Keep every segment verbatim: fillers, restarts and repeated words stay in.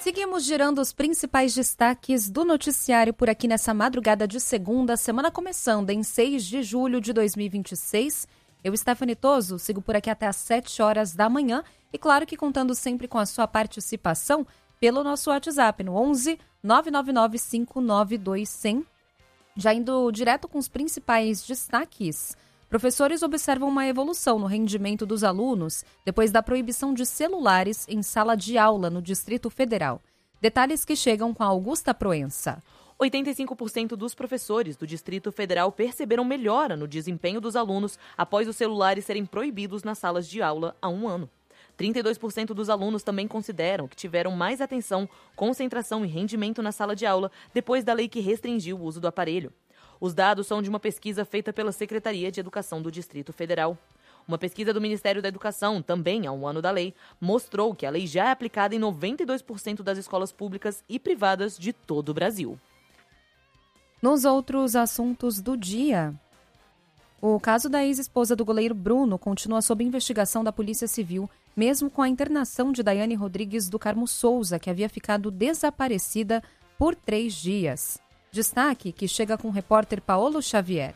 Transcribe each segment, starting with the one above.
Seguimos girando os principais destaques do noticiário por aqui nessa madrugada de segunda, semana começando em seis de julho de dois mil e vinte e seis. Eu, Stephanie Toso, sigo por aqui até às sete horas da manhã e claro que contando sempre com a sua participação pelo nosso WhatsApp no onze nove nove nove cinco nove dois zero zero. Já indo direto com os principais destaques, professores observam uma evolução no rendimento dos alunos depois da proibição de celulares em sala de aula no Distrito Federal. Detalhes que chegam com a Augusta Proença. oitenta e cinco por cento dos professores do Distrito Federal perceberam melhora no desempenho dos alunos após os celulares serem proibidos nas salas de aula há um ano. trinta e dois por cento dos alunos também consideram que tiveram mais atenção, concentração e rendimento na sala de aula depois da lei que restringiu o uso do aparelho. Os dados são de uma pesquisa feita pela Secretaria de Educação do Distrito Federal. Uma pesquisa do Ministério da Educação, também há um ano da lei, mostrou que a lei já é aplicada em noventa e dois por cento das escolas públicas e privadas de todo o Brasil. Nos outros assuntos do dia, o caso da ex-esposa do goleiro Bruno continua sob investigação da Polícia Civil, mesmo com a internação de Daiane Rodrigues do Carmo Souza, que havia ficado desaparecida por três dias. Destaque que chega com o repórter Paolo Xavier.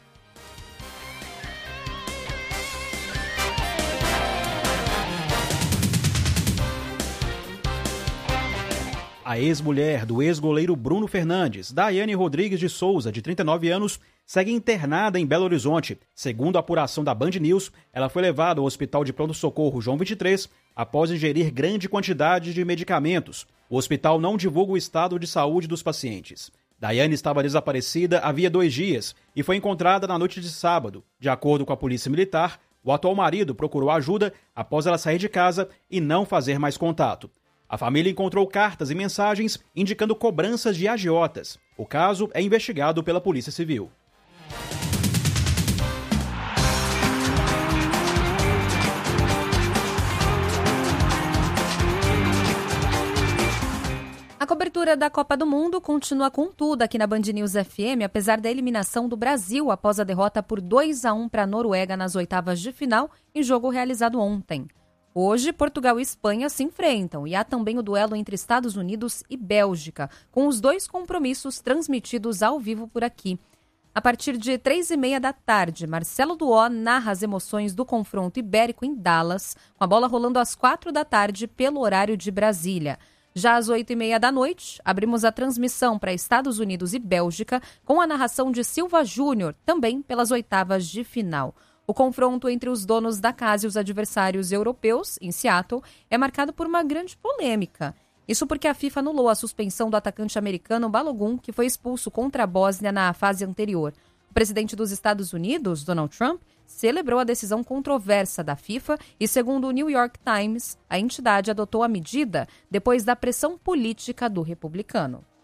A ex-mulher do ex-goleiro Bruno Fernandes, Daiane Rodrigues de Souza, de trinta e nove anos, segue internada em Belo Horizonte. Segundo a apuração da Band News, ela foi levada ao Hospital de Pronto-Socorro João vinte e três após ingerir grande quantidade de medicamentos. O hospital não divulga o estado de saúde dos pacientes. Daiane estava desaparecida havia dois dias e foi encontrada na noite de sábado. De acordo com a Polícia Militar, o atual marido procurou ajuda após ela sair de casa e não fazer mais contato. A família encontrou cartas e mensagens indicando cobranças de agiotas. O caso é investigado pela Polícia Civil. A cobertura da Copa do Mundo continua com tudo aqui na Band News F M, apesar da eliminação do Brasil após a derrota por dois a um para a Noruega nas oitavas de final, em jogo realizado ontem. Hoje, Portugal e Espanha se enfrentam e há também o duelo entre Estados Unidos e Bélgica, com os dois compromissos transmitidos ao vivo por aqui. A partir de três e meia da tarde, Marcelo Duó narra as emoções do confronto ibérico em Dallas, com a bola rolando às quatro da tarde pelo horário de Brasília. Já às oito e meia da noite, abrimos a transmissão para Estados Unidos e Bélgica, com a narração de Silva Júnior, também pelas oitavas de final. O confronto entre os donos da casa e os adversários europeus, em Seattle, é marcado por uma grande polêmica. Isso porque a FIFA anulou a suspensão do atacante americano Balogun, que foi expulso contra a Bósnia na fase anterior. O presidente dos Estados Unidos, Donald Trump, celebrou a decisão controversa da FIFA e, segundo o New York Times, a entidade adotou a medida depois da pressão política do republicano.